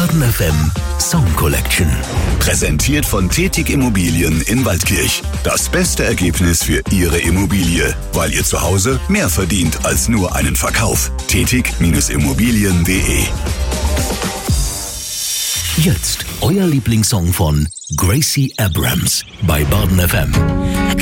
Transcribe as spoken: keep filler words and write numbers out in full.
Baden F M Song Collection. Präsentiert von Tetig Immobilien in Waldkirch. Das beste Ergebnis für Ihre Immobilie, weil ihr zu Hause mehr verdient als nur einen Verkauf. Tetig Immobilien punkt de. Jetzt euer Lieblingssong von Gracie Abrams bei Baden F M.